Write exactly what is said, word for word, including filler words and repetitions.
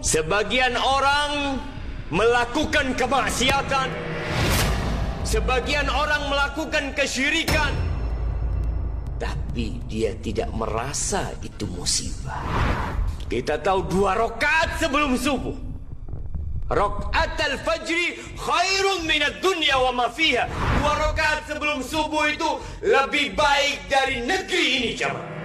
Sebagian orang melakukan kemaksiatan, sebagian orang melakukan kesyirikan, tapi dia tidak merasa itu musibah. Kita tahu dua rakaat sebelum subuh, rakaat al-fajri khairun minad dunya wa ma fiha. Dua rakaat sebelum subuh itu lebih baik dari negeri ini, jemaah.